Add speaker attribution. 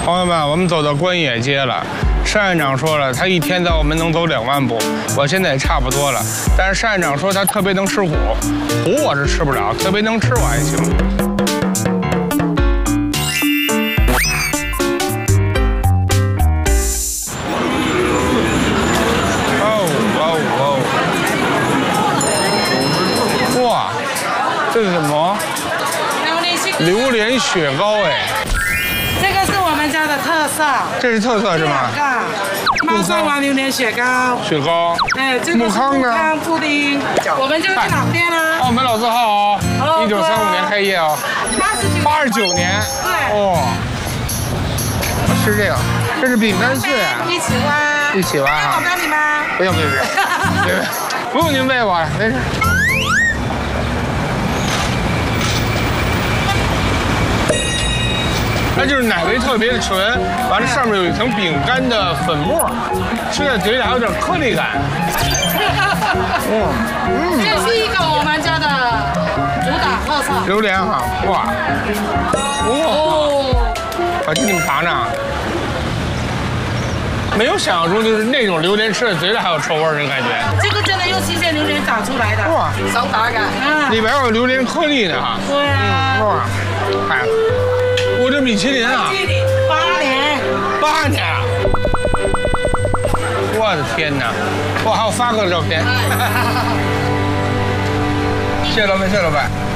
Speaker 1: 朋友们，我们走到关野街了。单院长说了，他一天在我们能走2万步，我现在也差不多了。但是单院长说他特别能吃虎，虎我是吃不了，特别能吃我还行。哇，这是什么？榴莲雪糕哎。
Speaker 2: 这个是我们家的特色，
Speaker 1: 这是特色是吗？
Speaker 2: 猫山王榴莲雪糕，
Speaker 1: 雪糕。
Speaker 2: 哎，这个是木糠布丁，我们就是老店啦。
Speaker 1: 哦，我们老字号哦，1935年开业哦，89年。
Speaker 2: 对。
Speaker 1: 哦，吃这个，这是饼干碎。
Speaker 2: 一起挖。
Speaker 1: 一起挖哈。
Speaker 2: 我帮你吗？
Speaker 1: 不用不用不用，不用您喂我，没事。 它就是奶味特别的纯，完了上面有一层饼干的粉末，吃在嘴里还有点颗粒感。
Speaker 2: 这是一个我们家的主打特色。
Speaker 1: 榴莲哈，哇，哦，我替你们尝尝。没有想象中就是那种榴莲吃在嘴里还有臭味儿的感觉。
Speaker 2: 这个真的用新鲜榴莲长出来的。
Speaker 1: 哇，
Speaker 2: 手打感。
Speaker 1: 里边有榴莲颗粒的哈。
Speaker 2: 对啊。
Speaker 1: 哇，看。 我这米其林啊
Speaker 2: ，8年
Speaker 1: ，8年啊！我的天哪！我还有发哥的照片。谢谢老板，谢谢老板。